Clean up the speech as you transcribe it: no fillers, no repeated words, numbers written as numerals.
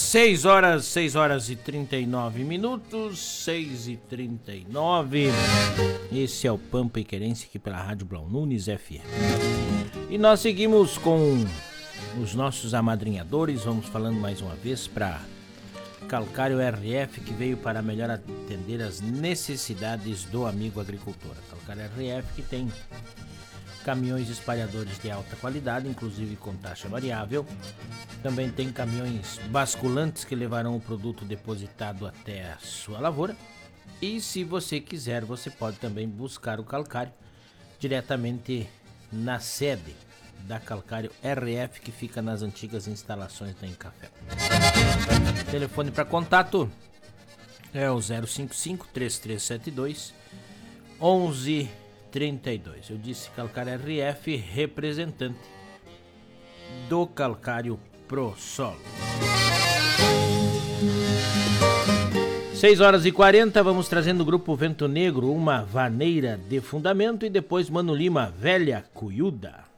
6 horas e 39 minutos, 6h39. Esse é o Pampa e Querência aqui pela Rádio Blau Nunes FM. E nós seguimos com os nossos amadrinhadores. Vamos falando mais uma vez para Calcário RF, que veio para melhor atender as necessidades do amigo agricultor. Calcário RF, que tem caminhões espalhadores de alta qualidade, inclusive com taxa variável. Também tem caminhões basculantes que levarão o produto depositado até a sua lavoura. E se você quiser, você pode também buscar o Calcário diretamente na sede da Calcário RF, que fica nas antigas instalações da Encafé. O telefone para contato é o 055-3372 1132. Eu disse Calcário RF, representante do Calcário Pro Solo. 6h40, vamos trazendo o grupo Vento Negro, uma vaneira de fundamento, e depois Mano Lima, Velha Cuiuda.